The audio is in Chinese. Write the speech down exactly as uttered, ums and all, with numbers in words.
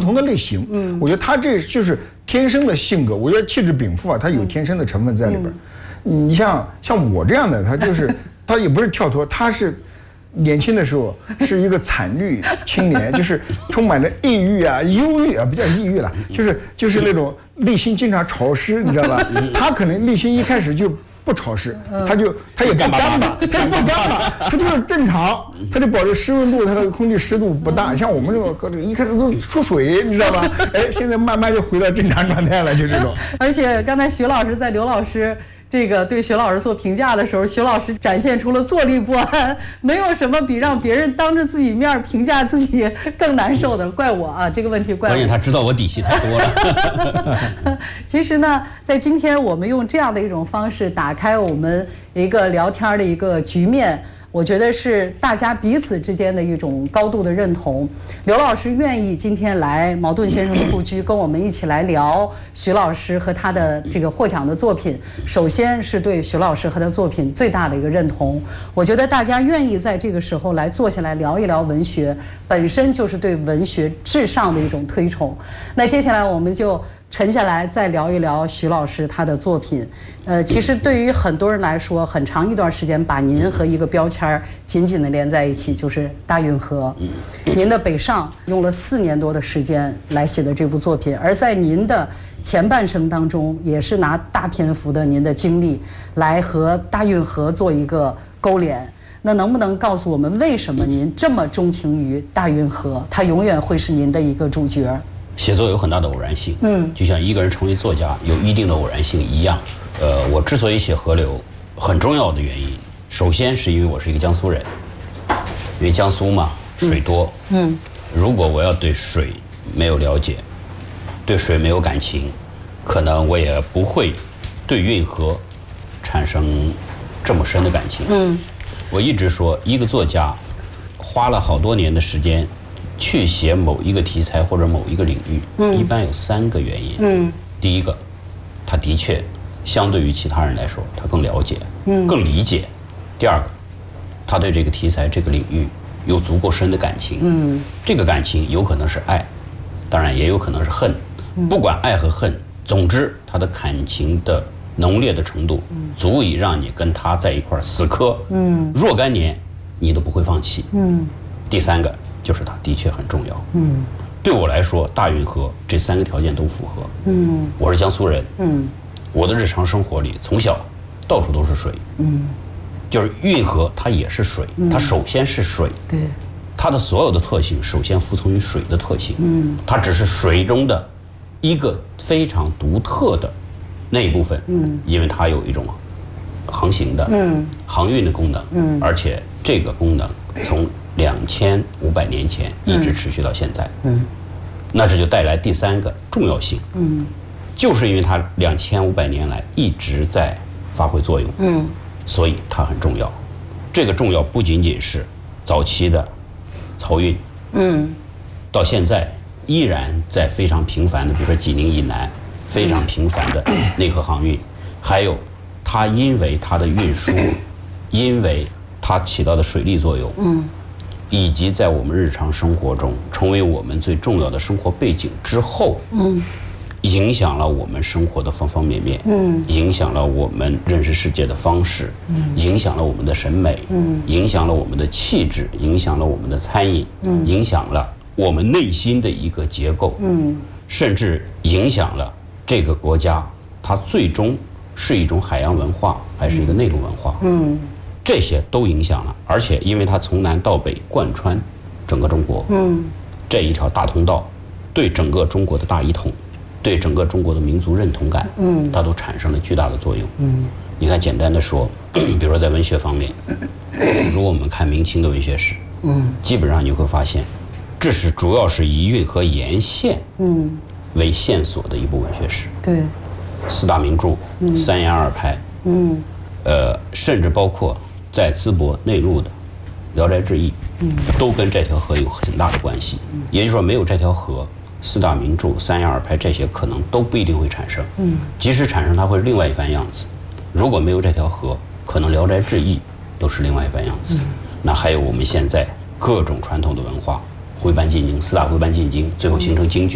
同的类型。嗯，我觉得他这就是天生的性格。我觉得气质禀赋啊，他有天生的成分在里边。嗯、你像像我这样的，他就是他也不是跳脱，他是。年轻的时候是一个惨绿青年，就是充满着抑郁啊、忧郁啊，不叫抑郁了，就是就是那种内心经常潮湿，你知道吧？他可能内心一开始就不潮湿，他就他也不干巴，他也不干巴，他就是正常，他就保持湿温度，他的空气湿度不大。像我们这种一开始都出水，你知道吧？哎，现在慢慢就回到正常状态了，就这种。 而且刚才徐老师在刘老师。这个对徐老师做评价的时候，徐老师展现出了坐立不安，没有什么比让别人当着自己面评价自己更难受的。怪我啊，这个问题怪我。 关键他知道我底细太多了。 其实呢，在今天我们用这样的一种方式打开我们一个聊天的一个局面。我觉得是大家彼此之间的一种高度的认同。刘老师愿意今天来茅盾先生的故居，跟我们一起来聊徐老师和他的这个获奖的作品。首先是对徐老师和他的作品最大的一个认同。我觉得大家愿意在这个时候来坐下来聊一聊文学，本身就是对文学至上的一种推崇。那接下来我们就沉下来再聊一聊徐老师他的作品。呃，其实对于很多人来说，很长一段时间把您和一个标签紧紧地连在一起，就是大运河。您的北上用了四年多的时间来写的这部作品，而在您的前半生当中，也是拿大篇幅的您的经历来和大运河做一个勾连。那能不能告诉我们，为什么您这么钟情于大运河？它永远会是您的一个主角。 写作有很大的偶然性，嗯，就像一个人成为作家有一定的偶然性一样。呃，我之所以写河流，很重要的原因，首先是因为我是一个江苏人，因为江苏嘛，水多，嗯，如果我要对水没有了解，对水没有感情，可能我也不会对运河产生这么深的感情。嗯，我一直说，一个作家花了好多年的时间去写某一个题材或者某一个领域，嗯，一般有三个原因。嗯，第一个，他的确相对于其他人来说，他更了解，嗯，更理解。第二个，他对这个题材、这个领域有足够深的感情。嗯，这个感情有可能是爱，当然也有可能是恨。不管爱和恨，总之他的感情的浓烈的程度，足以让你跟他在一块儿死磕，嗯，若干年，你都不会放弃。嗯，第三个。就是它的确很重要。嗯，对我来说，大运河这三个条件都符合。嗯，我是江苏人。嗯，我的日常生活里从小到处都是水。嗯，就是运河它也是水，嗯、它首先是水。对，它的所有的特性首先服从于水的特性。嗯，它只是水中的一个非常独特的那一部分。嗯，因为它有一种航行的、嗯、航运的功能。嗯，而且这个功能从两千五百年前一直持续到现在，嗯，那这就带来第三个重要性，嗯，就是因为它两千五百年来一直在发挥作用，嗯，所以它很重要。这个重要不仅仅是早期的漕运，嗯，到现在依然在非常频繁的，比如说济宁以南非常频繁的内河航运，还有它因为它的运输，因为它起到的水利作用，嗯。以及在我们日常生活中成为我们最重要的生活背景之后，嗯，影响了我们生活的方方面面，嗯，影响了我们认识世界的方式，嗯，影响了我们的审美，嗯，影响了我们的气质，影响了我们的餐饮，嗯，影响了我们内心的一个结构，嗯，甚至影响了这个国家它最终是一种海洋文化还是一个内陆文化，嗯。这些都影响了，而且因为它从南到北贯穿整个中国，嗯，这一条大通道对整个中国的大一统，对整个中国的民族认同感，嗯，它都产生了巨大的作用。嗯，你看，简单的说，比如说在文学方面，如果我们看明清的文学史，嗯，基本上你会发现，这是主要是以运河沿线，嗯，为线索的一部文学史。对，四大名著，嗯，三言二拍，嗯，呃，甚至包括在淄博内陆的《聊斋志异》，嗯，都跟这条河有很大的关系。嗯，也就是说，没有这条河，四大名著、三言二拍这些可能都不一定会产生。嗯，即使产生，它会是另外一番样子。如果没有这条河，可能《聊斋志异》都是另外一番样子。嗯，那还有我们现在各种传统的文化，徽班进京，四大徽班进京，最后形成京剧。